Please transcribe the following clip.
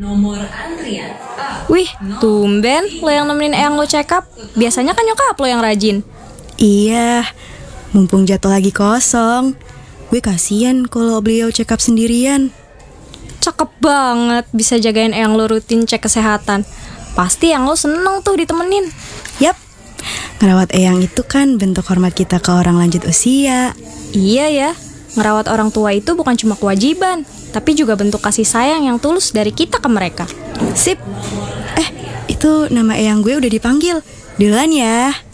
Nomor antrian A. Wih, tumben lo yang nemenin eyang lo check up. Biasanya kan nyokap lo yang rajin. Iya, mumpung jatuh lagi kosong. Gue kasihan kalau beliau check up sendirian. Cakep banget bisa jagain eyang lo rutin cek kesehatan. Pasti eyang lo seneng tuh ditemenin. Yap, ngerawat eyang itu kan bentuk hormat kita ke orang lanjut usia. Iya ya, ngerawat orang tua itu bukan cuma kewajiban, tapi juga bentuk kasih sayang yang tulus dari kita ke mereka. Sip. Itu nama eyang gue udah dipanggil. Duluan ya.